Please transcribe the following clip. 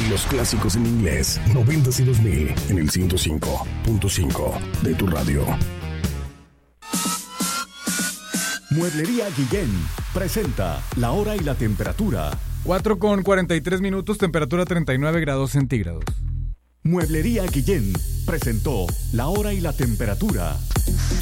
Los clásicos en inglés, 90s y 2000, en el 105.5 de tu radio. Mueblería Guillén presenta la hora y la temperatura. 4:43, temperatura 39 grados centígrados. Mueblería Guillén presentó la hora y la temperatura.